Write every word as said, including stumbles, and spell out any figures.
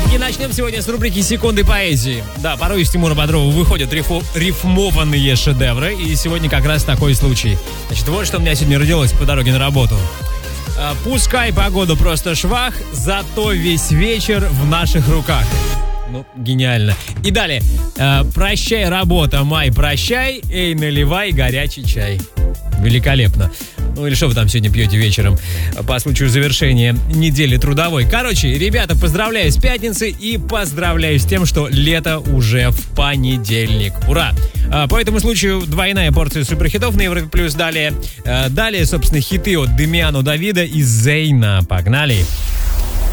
И начнем сегодня с рубрики «Секунды поэзии». Да, порой из Тимура Бодрова выходят рифу- рифмованные шедевры, и сегодня как раз такой случай. Значит, вот что у меня сегодня родилось по дороге на работу. А, пускай погода просто швах, зато весь вечер в наших руках. Ну, гениально. И далее. А, прощай, работа, май, прощай, эй, наливай горячий чай. Великолепно. Ну или что вы там сегодня пьете вечером по случаю завершения недели трудовой. Короче, ребята, поздравляю с пятницей и поздравляю с тем, что лето уже в понедельник. Ура! По этому случаю двойная порция суперхитов на Европе Плюс. Далее, далее, собственно, хиты от Демиано Давида и Зейна. Погнали!